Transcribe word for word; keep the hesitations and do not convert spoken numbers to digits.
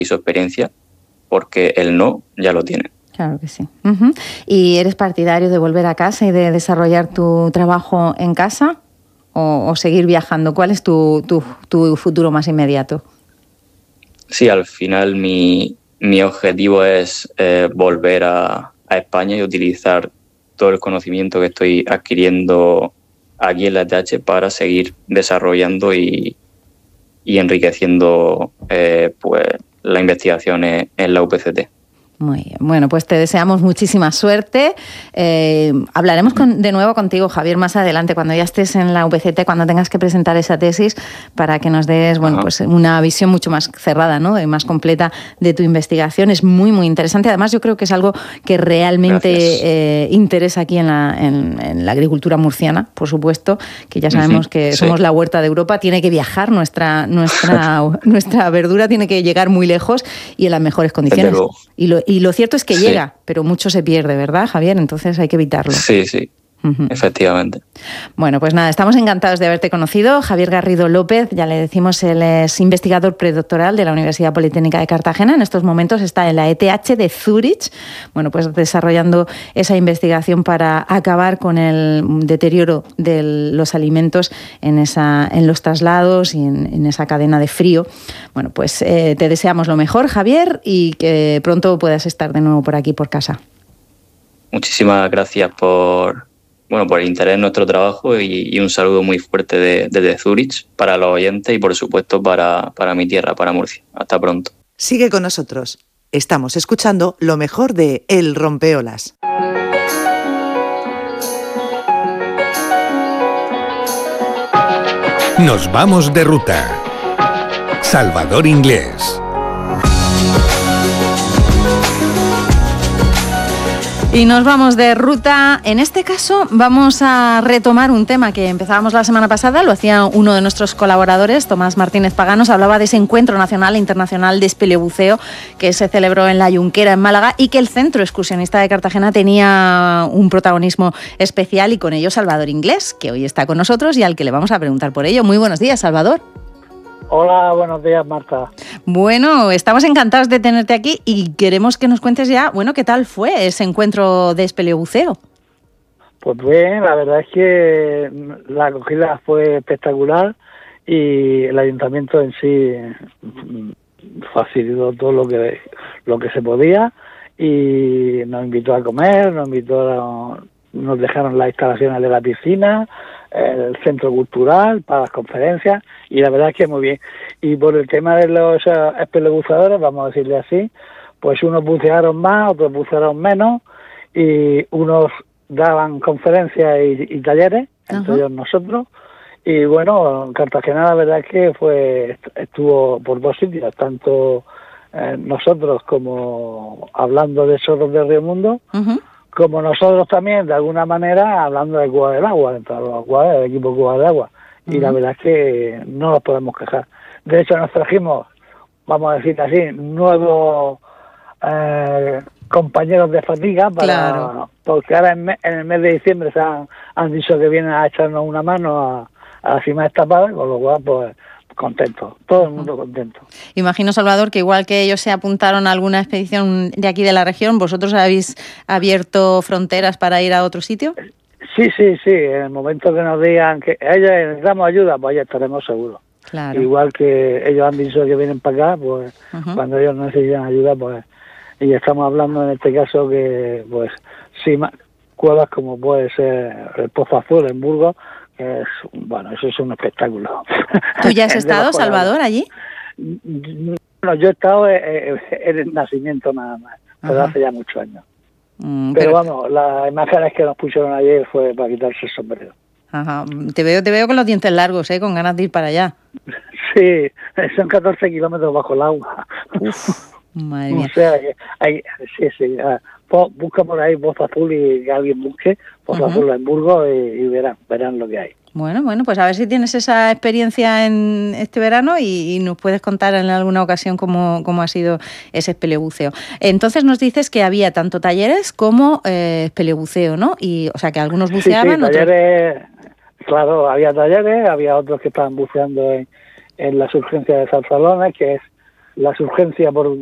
su experiencia, porque el no ya lo tienen. Claro que sí. Uh-huh. ¿Y eres partidario de volver a casa y de desarrollar tu trabajo en casa o, o seguir viajando? ¿Cuál es tu, tu, tu futuro más inmediato? Sí, al final mi, mi objetivo es eh, volver a, a España y utilizar todo el conocimiento que estoy adquiriendo aquí en la E T H para seguir desarrollando y, y enriqueciendo eh, pues, la investigación en, en la U P C T. Muy bien. Bueno, pues te deseamos muchísima suerte. Eh, hablaremos con, de nuevo contigo, Javier, más adelante, cuando ya estés en la U P C T, cuando tengas que presentar esa tesis, para que nos des, bueno, pues una visión mucho más cerrada, ¿no?, y más completa de tu investigación. Es muy, muy interesante. Además, yo creo que es algo que realmente eh, interesa aquí en la, en, en la agricultura murciana, por supuesto, que ya sabemos que sí. somos la huerta de Europa. Tiene que viajar nuestra, nuestra, nuestra verdura, tiene que llegar muy lejos y en las mejores condiciones. Y lo, Y lo cierto es que sí. llega, pero mucho se pierde, ¿verdad, Javier? Entonces hay que evitarlo. Sí, sí, uh-huh. efectivamente. Bueno, pues nada, estamos encantados de haberte conocido. Javier Garrido López, ya le decimos, él es investigador predoctoral de la Universidad Politécnica de Cartagena. En estos momentos está en la E T H de Zúrich, bueno, pues desarrollando esa investigación para acabar con el deterioro de los alimentos en, esa, en los traslados y en, en esa cadena de frío. Bueno, pues eh, te deseamos lo mejor, Javier, y que pronto puedas estar de nuevo por aquí, por casa. Muchísimas gracias por... Bueno, por el interés en nuestro trabajo y, y un saludo muy fuerte desde de, de Zúrich para los oyentes y, por supuesto, para, para mi tierra, para Murcia. Hasta pronto. Sigue con nosotros. Estamos escuchando lo mejor de El Rompeolas. Nos vamos de ruta. Salvador Inglés. Y nos vamos de ruta. En este caso vamos a retomar un tema que empezábamos la semana pasada, lo hacía uno de nuestros colaboradores, Tomás Martínez Paganos, hablaba de ese encuentro nacional e internacional de espeleobuceo que se celebró en la Junquera, en Málaga, y que el Centro Excursionista de Cartagena tenía un protagonismo especial, y con ello Salvador Inglés, que hoy está con nosotros y al que le vamos a preguntar por ello. Muy buenos días, Salvador. Hola, buenos días, Marta. Bueno, estamos encantados de tenerte aquí y queremos que nos cuentes ya, bueno, ¿qué tal fue ese encuentro de espeleobuceo? Pues bien, la verdad es que la acogida fue espectacular y el ayuntamiento en sí facilitó todo lo que lo que se podía y nos invitó a comer, nos invitó a, nos dejaron las instalaciones de la piscina, el centro cultural para las conferencias, y la verdad es que muy bien. Y por el tema de los uh, espelebuzadores, vamos a decirle así, pues unos bucearon más, otros bucearon menos, y unos daban conferencias y, y talleres, entre ellos nosotros, y bueno, Cartagena la verdad es que fue estuvo por dos sitios, tanto eh, nosotros como hablando de Zorros de Río Mundo, uh-huh. como nosotros también, de alguna manera, hablando de Cuba del Agua, dentro de los Cuba, del equipo Cuba del Agua. Y uh-huh. la verdad es que no nos podemos quejar. De hecho, nos trajimos, vamos a decir así, nuevos eh, compañeros de fatiga, para claro. porque ahora en, me, en el mes de diciembre se han, han dicho que vienen a echarnos una mano a, a la cima destapada, con lo cual, pues, contento, todo el mundo contento. Imagino, Salvador, que igual que ellos se apuntaron a alguna expedición de aquí de la región, ¿vosotros habéis abierto fronteras para ir a otro sitio? Sí, sí, sí, en el momento que nos digan que a ellos necesitamos ayuda, pues ya estaremos seguros. Claro. Igual que ellos han dicho que vienen para acá, pues uh-huh. cuando ellos necesitan ayuda, pues, y estamos hablando en este caso que, pues, sí, cuevas como puede ser el Pozo Azul en Burgos, es, bueno, eso es un espectáculo. ¿Tú ya has estado, Salvador, allí? Bueno, yo he estado en, en el nacimiento nada más, pero uh-huh. hace ya muchos años. Mm, pero, pero vamos, las imágenes que nos pusieron ayer fue para quitarse el sombrero. Ajá. Te veo, te veo con los dientes largos, ¿eh? Con ganas de ir para allá. Sí, son catorce kilómetros bajo el agua. Uf, madre mía. O sea, hay, sí, sí. Busca por ahí Pozo Azul y que alguien busque Pozo uh-huh. Azul en Burgos y, y verán, verán lo que hay. Bueno, bueno, pues a ver si tienes esa experiencia en este verano y, y nos puedes contar en alguna ocasión cómo, cómo ha sido ese espeleobuceo. Entonces nos dices que había tanto talleres como eh, espeleobuceo, ¿no? Y, o sea, que algunos buceaban, sí, sí, talleres, otros... Claro, había talleres, había otros que estaban buceando en, en las urgencias de Zarzalones, que es las urgencias por